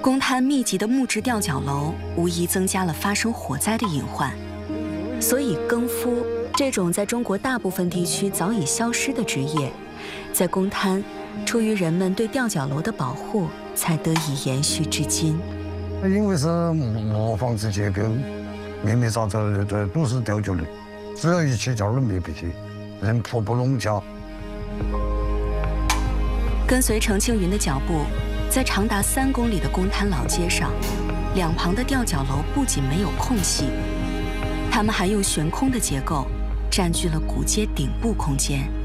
公滩密集的木质吊脚楼，无疑增加了发生火灾的隐患。所以，更夫这种在中国大部分地区早已消失的职业，在公滩，出于人们对吊脚楼的保护，才得以延续至今。 因为是木房子结构，密密匝匝的都是吊脚的，只要一起脚都密不起，人仆不拢脚。 跟随程庆云的脚步，在长达3公里的公滩老街上，两旁的吊脚楼不仅没有空隙，它们还用悬空的结构占据了古街顶部空间。